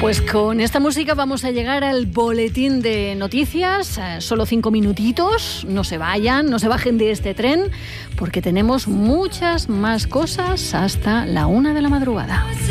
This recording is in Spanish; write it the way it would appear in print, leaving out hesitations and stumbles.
Pues con esta música vamos a llegar al boletín de noticias. Solo 5 minutitos. No se vayan, no se bajen de este tren, porque tenemos muchas más cosas hasta la 1 de la madrugada.